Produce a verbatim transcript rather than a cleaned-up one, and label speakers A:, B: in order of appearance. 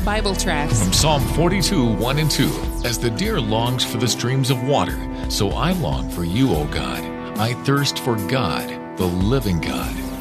A: Bible tracts.
B: From Psalm forty-two, one and two. As the deer longs for the streams of water, so I long for you, O God. I thirst for God, the living God.